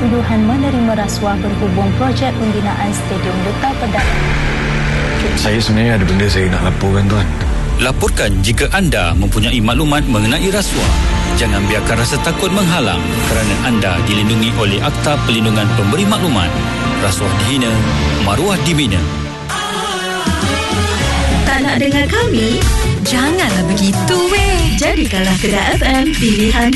tuduhan menerima rasuah berhubung projek pembinaan Stadium Duta Pedang. Saya sebenarnya ada benda saya nak laporkan, Tuan. Laporkan jika anda mempunyai maklumat mengenai rasuah. Jangan biarkan rasa takut menghalang kerana anda dilindungi oleh Akta Perlindungan Pemberi Maklumat. Rasuah dihina, maruah dibina. Tak nak dengar kami? Janganlah begitu weh. Jadikanlah Kedah FM pilihan